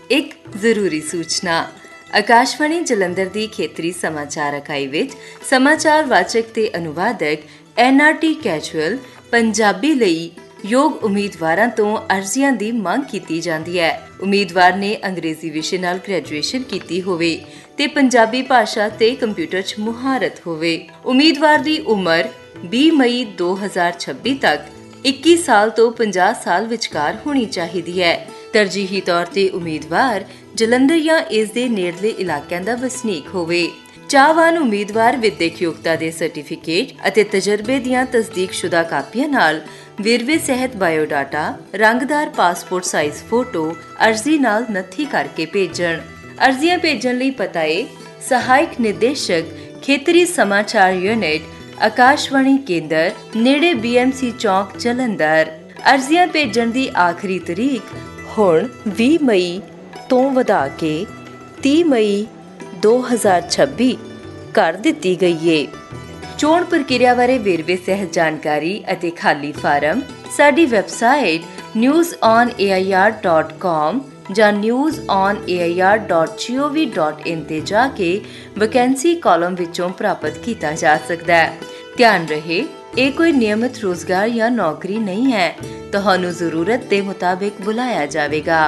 ਇੱਕ ਜ਼ਰੂਰੀ ਸੂਚਨਾ। ਆਕਾਸ਼ਵਾਣੀ ਜਲੰਧਰ ਦੀ ਖੇਤਰੀ ਸਮਾਚਾਰ ਇਕਾਈ ਵਿੱਚ ਸਮਾਚਾਰ ਵਾਚਕ ਤੇ ਅਨੁਵਾਦਕ NRT ਕੈਜੂਅਲ ਪੰਜਾਬੀ ਲਈ ਯੋਗ ਉਮੀਦਵਾਰਾਂ ਤੋਂ ਅਰਜ਼ੀਆਂ ਦੀ ਮੰਗ ਕੀਤੀ ਜਾਂਦੀ ਹੈ। ਉਮੀਦਵਾਰ ਨੇ ਅੰਗਰੇਜ਼ੀ ਵਿਸ਼ੇ ਨਾਲ ਗ੍ਰੈਜੂਏਸ਼ਨ ਕੀਤੀ ਹੋਵੇ ਤੇ ਪੰਜਾਬੀ ਭਾਸ਼ਾ ਤੇ ਕੰਪਿਊਟਰ 'ਚ ਮੁਹਾਰਤ ਹੋਵੇ। ਉਮੀਦਵਾਰ ਦੀ ਉਮਰ 20 ਮਈ 2026 ਤੱਕ 21 ਸਾਲ ਤੋਂ 50 ਸਾਲ ਵਿਚਕਾਰ ਹੋਣੀ ਚਾਹੀਦੀ ਹੈ। ਤਰਜੀਹੀ ਤੌਰ ਤੇ ਉਮੀਦਵਾਰ ਜਲੰਧਰ ਜਾਂ ਇਸ ਦੇ ਨੇੜਲੇ ਇਲਾਕਿਆਂ ਦਾ ਵਸਨੀਕ ਹੋਵੇ। ਚਾਹਵਾਨ ਉਮੀਦਵਾਰ ਵਿਦਿਅਕ ਯੋਗਤਾ ਦੇ ਸਰਟੀਫਿਕੇਟ ਅਤੇ ਤਜਰਬੇ ਦੀਆਂ ਤਸਦੀਕਸ਼ੁਦਾ ਕਾਪੀਆਂ ਨਾਲ ਵੇਰਵੇ ਸਹਿਤ ਬਾਇਓਡਾਟਾ, ਰੰਗਦਾਰ ਪਾਸਪੋਰਟ ਸਾਈਜ਼ ਫੋਟੋ ਅਰਜ਼ੀ ਨਾਲ ਨੱਥੀ ਕਰਕੇ ਭੇਜਣ। ਅਰਜ਼ੀਆਂ ਭੇਜਣ ਲਈ ਪਤਾ ਹੈ ਸਹਾਇਕ ਨਿਰਦੇਸ਼ਕ ਖੇਤਰੀ ਸਮਾਚਾਰ ਯੂਨਿਟ, ਆਕਾਸ਼ਵਾਣੀ ਕੇਂਦਰ, ਨੇੜੇ BMC ਚੌਕ ਜਲੰਧਰ। ਅਰਜ਼ੀਆਂ ਭੇਜਣ ਦੀ ਆਖਰੀ ਤਰੀਕ ਹੁਣ 20 ਮਈ ਤੋਂ ਵਧਾ ਕੇ 30 ਮਈ 2026 ਕਰ ਦਿੱਤੀ ਗਈ ਹੈ। ਚੋਣ ਪ੍ਰਕਿਰਿਆ ਬਾਰੇ ਵੇਰਵੇ ਸਹਿਤ ਜਾਣਕਾਰੀ ਅਤੇ ਖਾਲੀ ਫਾਰਮ ਸਾਡੀ ਵੈਬਸਾਈਟ newsonair.com ਜਾਂ newsonair.gov.in ਤੇ ਜਾ ਕੇ ਵੈਕੈਂਸੀ ਕਾਲਮ ਵਿੱਚੋਂ ਪ੍ਰਾਪਤ ਕੀਤਾ ਜਾ ਸਕਦਾ ਹੈ। ਧਿਆਨ ਰਹੇ, ਇਹ ਕੋਈ ਨਿਯਮਿਤ ਰੋਜ਼ਗਾਰ ਜਾਂ ਨੌਕਰੀ ਨਹੀਂ ਹੈ। ਤੁਹਾਨੂੰ ਜ਼ਰੂਰਤ ਦੇ ਮੁਤਾਬਿਕ ਬੁਲਾਇਆ ਜਾਵੇਗਾ।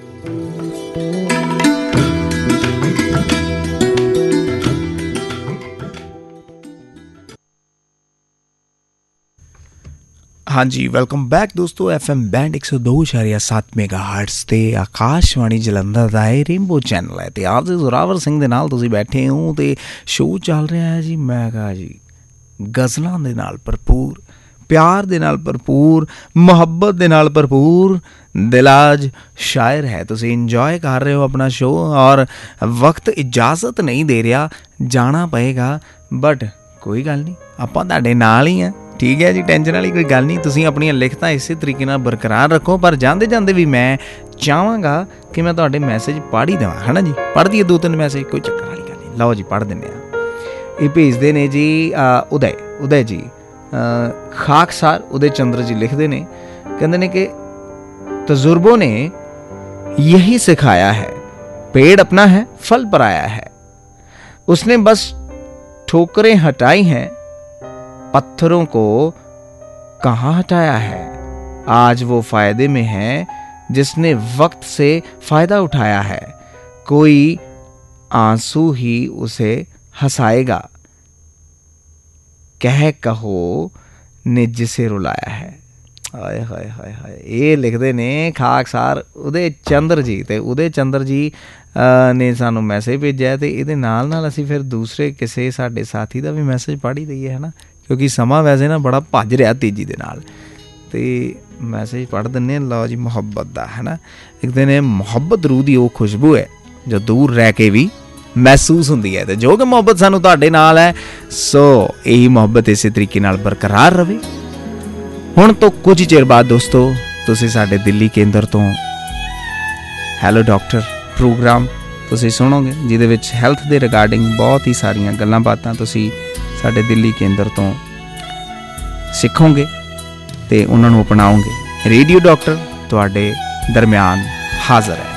ਹਾਂਜੀ, ਵੈਲਕਮ ਬੈਕ ਦੋਸਤੋ। FM ਬੈਂਡ 102.7 ਮੈਗਾਹਰਟਜ਼ ਤੇ ਆਕਾਸ਼ਵਾਣੀ ਜਲੰਧਰ ਦਾ ਇਹ ਰੇਨਬੋ ਚੈਨਲ ਹੈ ਤੇ ਆਪ ਜੀ ਜ਼ੋਰਾਵਰ ਸਿੰਘ ਦੇ ਨਾਲ ਤੁਸੀਂ ਬੈਠੇ ਹੋ ਤੇ ਸ਼ੋਅ ਚੱਲ ਰਿਹਾ ਹੈ ਜੀ। ਮੈਂ ਕਹਾ ਜੀ ਗਜ਼ਲਾਂ ਦੇ ਨਾਲ ਭਰਪੂਰ, ਪਿਆਰ ਦੇ ਨਾਲ ਭਰਪੂਰ, ਮੁਹੱਬਤ ਦੇ ਨਾਲ ਭਰਪੂਰ ਦਿਲਾਜ ਸ਼ਾਇਰ ਹੈ। ਤੁਸੀਂ ਇੰਜੋਏ ਕਰ ਰਹੇ ਹੋ ਆਪਣਾ ਸ਼ੋਅ ਔਰ ਵਕਤ ਇਜਾਜ਼ਤ ਨਹੀਂ ਦੇ ਰਿਹਾ, ਜਾਣਾ ਪਏਗਾ। ਬਟ ਕੋਈ ਗੱਲ ਨਹੀਂ, ਆਪਾਂ ਤੁਹਾਡੇ ਨਾਲ ਹੀ ਹਾਂ, ਠੀਕ ਹੈ ਜੀ। ਟੈਨਸ਼ਨ ਵਾਲੀ ਕੋਈ ਗੱਲ ਨਹੀਂ। ਤੁਸੀਂ ਆਪਣੀਆਂ ਲਿਖਤਾਂ ਇਸੇ ਤਰੀਕੇ ਨਾਲ ਬਰਕਰਾਰ ਰੱਖੋ। ਪਰ ਜਾਂਦੇ ਜਾਂਦੇ ਵੀ ਮੈਂ ਚਾਹਾਂਗਾ ਕਿ ਮੈਂ ਤੁਹਾਡੇ ਮੈਸੇਜ ਪੜ੍ਹ ਹੀ ਦੇਵਾਂ, ਹੈ ਨਾ ਜੀ। ਪੜ੍ਹ ਦਈਏ 2-3 ਮੈਸੇਜ, ਕੋਈ ਚੱਕਰ ਵਾਲੀ ਗੱਲ ਨਹੀਂ। ਲਓ ਜੀ, ਪੜ੍ਹ ਦਿੰਦੇ ਹਾਂ। ਇਹ ਭੇਜਦੇ ਨੇ ਜੀ ਉਦੈ ਜੀ, ਖਾਕਸਾਰ ਉदय चंद्र जी लिखते ने, कहते ने कि तजुर्बों ने यही सिखाया है, पेड़ अपना है, फल पराया है। उसने बस ठोकरें हटाई हैं, पत्थरों को कहाँ हटाया है। आज वो फायदे में है जिसने वक्त से फायदा उठाया है। कोई आंसू ही उसे हंसाएगा, कह कहो निज से रुलाया है। ਹਾਏ ਹਾਏ ਹਾਏ ਹਾਏ। ਇਹ ਲਿਖਦੇ ਨੇ ਖਾਕਸਾਰ ਉदय ਚੰਦਰ ਜੀ, ਅਤੇ ਉदय ਚੰਦਰ ਜੀ ਨੇ ਸਾਨੂੰ ਮੈਸੇਜ ਭੇਜਿਆ ਅਤੇ ਇਹਦੇ ਨਾਲ ਨਾਲ ਅਸੀਂ ਫਿਰ ਦੂਸਰੇ ਕਿਸੇ ਸਾਡੇ ਸਾਥੀ ਦਾ ਵੀ ਮੈਸੇਜ ਪੜ੍ਹ ਹੀ ਦਈਏ, ਹੈ ਨਾ, ਕਿਉਂਕਿ ਸਮਾਂ ਵੈਸੇ ਨਾ ਬੜਾ ਭੱਜ ਰਿਹਾ ਤੇਜ਼ੀ ਦੇ ਨਾਲ, ਅਤੇ ਮੈਸੇਜ ਪੜ੍ਹ ਦਿੰਦੇ ਹਾਂ। ਲਓ ਜੀ, ਮੁਹੱਬਤ ਦਾ, ਹੈ ਨਾ, ਲਿਖਦੇ ਨੇ ਮੁਹੱਬਤ ਰੂਹ ਦੀ ਉਹ ਖੁਸ਼ਬੂ ਹੈ ਜੋ ਦੂਰ ਰਹਿ ਕੇ ਵੀ ਮਹਿਸੂਸ ਹੁੰਦੀ ਹੈ, ਅਤੇ ਜੋ ਕਿ ਮੁਹੱਬਤ ਸਾਨੂੰ ਤੁਹਾਡੇ ਨਾਲ ਹੈ। ਸੋ ਇਹੀ ਮੁਹੱਬਤ ਇਸੇ ਤਰੀਕੇ ਨਾਲ ਬਰਕਰਾਰ ਰਹੇ। ਹੁਣ ਤੋਂ ਕੁਝ ਚਿਰ ਬਾਅਦ ਦੋਸਤੋ ਤੁਸੀਂ ਸਾਡੇ ਦਿੱਲੀ ਕੇਂਦਰ ਤੋਂ ਹੈਲੋ ਡਾਕਟਰ ਪ੍ਰੋਗਰਾਮ ਤੁਸੀਂ ਸੁਣੋਗੇ, ਜਿਹਦੇ ਵਿੱਚ ਹੈਲਥ ਦੇ ਰਿਗਾਰਡਿੰਗ ਬਹੁਤ ਹੀ ਸਾਰੀਆਂ ਗੱਲਾਂ ਬਾਤਾਂ ਤੁਸੀਂ ਸਾਡੇ ਦਿੱਲੀ ਕੇਂਦਰ ਤੋਂ ਸਿੱਖੋਗੇ ਅਤੇ ਉਹਨਾਂ ਨੂੰ ਅਪਣਾਓਗੇ। ਰੇਡੀਓ ਡਾਕਟਰ ਤੁਹਾਡੇ ਦਰਮਿਆਨ ਹਾਜ਼ਰ ਹੈ।